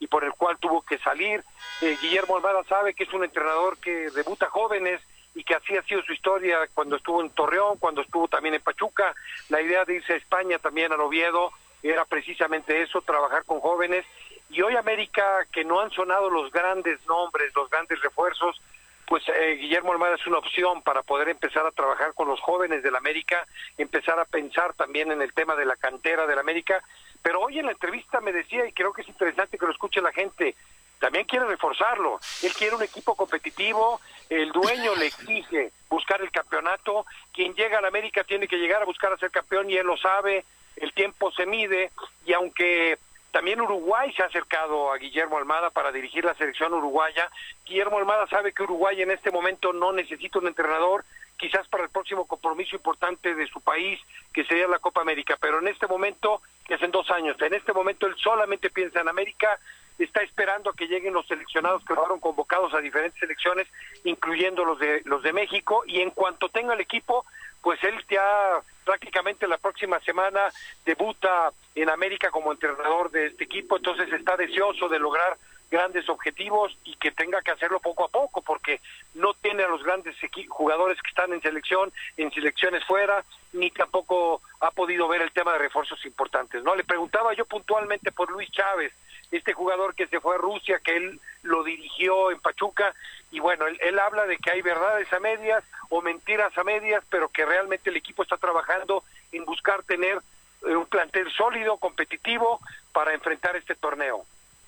y por el cual tuvo que salir. Guillermo Almada sabe que es un entrenador que debuta jóvenes y que así ha sido su historia cuando estuvo en Torreón, cuando estuvo también en Pachuca. La idea de irse a España también, al Oviedo, era precisamente eso, trabajar con jóvenes. Y hoy América, que no han sonado los grandes nombres, los grandes refuerzos, pues Guillermo Almada es una opción para poder empezar a trabajar con los jóvenes del América, empezar a pensar también en el tema de la cantera del América. Pero hoy en la entrevista me decía, y creo que es interesante que lo escuche la gente, también quiere reforzarlo. Él quiere un equipo competitivo, el dueño le exige buscar el campeonato, quien llega a la América tiene que llegar a buscar a ser campeón y él lo sabe, el tiempo se mide, y aunque también Uruguay se ha acercado a Guillermo Almada para dirigir la selección uruguaya, Guillermo Almada sabe que Uruguay en este momento no necesita un entrenador, quizás para el próximo compromiso importante de su país, que sería la Copa América, pero en este momento, que es en 2 años, en este momento él solamente piensa en América, está esperando a que lleguen los seleccionados que fueron convocados a diferentes selecciones, incluyendo los de México, y en cuanto tenga el equipo, pues él ya prácticamente la próxima semana debuta en América como entrenador de este equipo, entonces está deseoso de lograr grandes objetivos y que tenga que hacerlo poco a poco, porque no tiene a los grandes jugadores que están en selecciones fuera, ni tampoco ha podido ver el tema de refuerzos importantes, ¿no? Le preguntaba yo puntualmente por Luis Chávez, este jugador que se fue a Rusia, que él lo dirigió en Pachuca, y bueno, él habla de que hay verdades a medias o mentiras a medias, pero que realmente el equipo está trabajando en buscar tener un plantel sólido, competitivo, para enfrentar este torneo.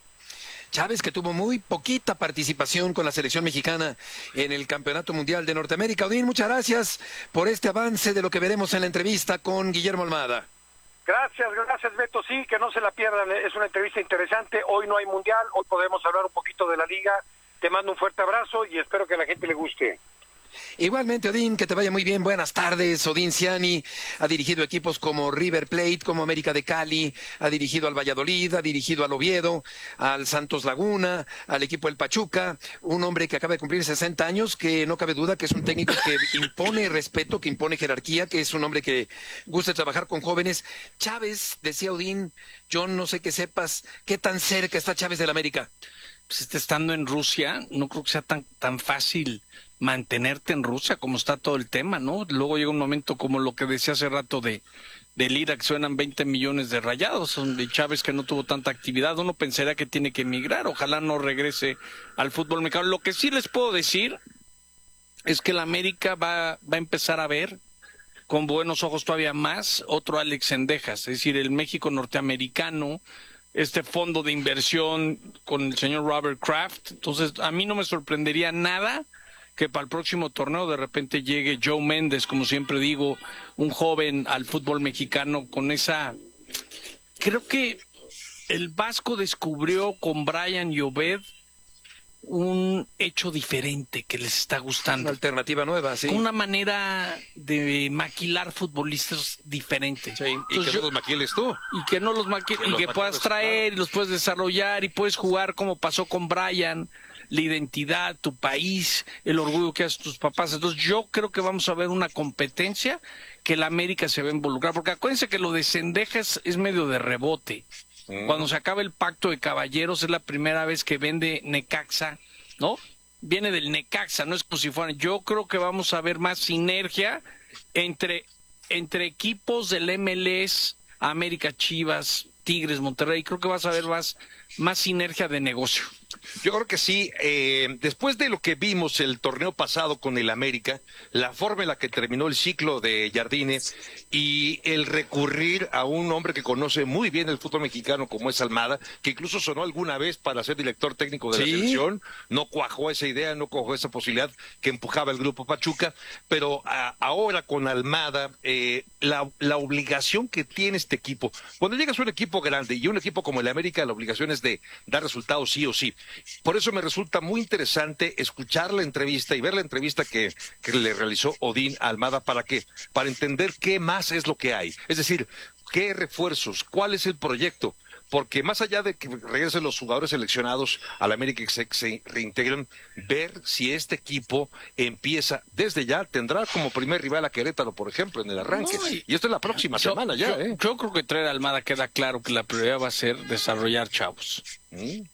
Chávez, que tuvo muy poquita participación con la selección mexicana en el Campeonato Mundial de Norteamérica. Odín, muchas gracias por este avance de lo que veremos en la entrevista con Guillermo Almada. Gracias Beto, sí, que no se la pierdan, es una entrevista interesante, hoy no hay mundial, hoy podemos hablar un poquito de la liga, te mando un fuerte abrazo y espero que a la gente le guste. Igualmente, Odín, que te vaya muy bien. Buenas tardes. Odín Ciani ha dirigido equipos como River Plate, como América de Cali, ha dirigido al Valladolid, ha dirigido al Oviedo, al Santos Laguna, al equipo del Pachuca, un hombre que acaba de cumplir 60 años, que no cabe duda que es un técnico que impone respeto, que impone jerarquía, que es un hombre que gusta trabajar con jóvenes. Chávez, decía Odín, yo no sé que sepas qué tan cerca está Chávez del América. Pues estando en Rusia, no creo que sea tan fácil mantenerte en Rusia como está todo el tema, ¿no? Luego llega un momento como lo que decía hace rato del IRA, que suenan 20 millones de rayados, de Chávez que no tuvo tanta actividad, uno pensaría que tiene que emigrar, ojalá no regrese al fútbol mexicano. Lo que sí les puedo decir es que la América va a empezar a ver con buenos ojos todavía más otro Alex Cendejas, es decir, el México norteamericano, este fondo de inversión con el señor Robert Kraft. Entonces, a mí no me sorprendería nada que para el próximo torneo de repente llegue Joe Méndez, como siempre digo, un joven al fútbol mexicano con esa... Creo que el Vasco descubrió con Brian y Obed un hecho diferente que les está gustando. Una alternativa nueva, sí. Una manera de maquilar futbolistas diferente. Sí, y que no los maquiles tú. Y que no los maquiles, y que puedas traer, y los puedes desarrollar, y puedes jugar como pasó con Brian, la identidad, tu país, el orgullo que hacen tus papás. Entonces yo creo que vamos a ver una competencia que la América se va a involucrar, porque acuérdense que lo de Cendejas es medio de rebote. Cuando se acaba el pacto de caballeros es la primera vez que vende Necaxa, ¿no? Viene del Necaxa, no es como si fueran. Yo creo que vamos a ver más sinergia entre equipos del MLS, América, Chivas, Tigres, Monterrey. Creo que vas a ver más sinergia de negocio. Yo creo que sí. Después de lo que vimos el torneo pasado con el América, la forma en la que terminó el ciclo de Jardine y el recurrir a un hombre que conoce muy bien el fútbol mexicano como es Almada, que incluso sonó alguna vez para ser director técnico de la selección, no cuajó esa idea, no cuajó esa posibilidad que empujaba el grupo Pachuca, pero ahora con Almada, la obligación que tiene este equipo, cuando llegas a un equipo grande y un equipo como el América, la obligación es de dar resultados sí o sí. Por eso me resulta muy interesante escuchar la entrevista y ver la entrevista que le realizó Odín Almada. ¿Para qué? Para entender qué más es lo que hay. Es decir, qué refuerzos, cuál es el proyecto. Porque más allá de que regresen los jugadores seleccionados al América y se reintegren, ver si este equipo empieza desde ya, tendrá como primer rival a Querétaro, por ejemplo, en el arranque. Y esto es la próxima semana ya. Yo creo que traer a Almada queda claro que la prioridad va a ser desarrollar chavos.